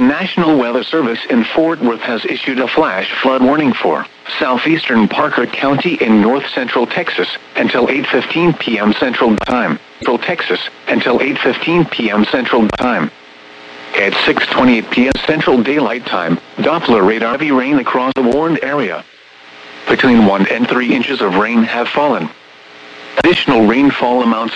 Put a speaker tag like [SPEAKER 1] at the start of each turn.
[SPEAKER 1] National Weather Service in Fort Worth has issued a flash flood warning for southeastern Parker County in north-central Texas until 8:15 p.m. Central Time. Texas until 8:15 p.m. Central Time. At 6:28 p.m. Central Daylight Time, Doppler radar heavy rain across the warned area. Between 1 and 3 inches of rain have fallen. Additional rainfall amounts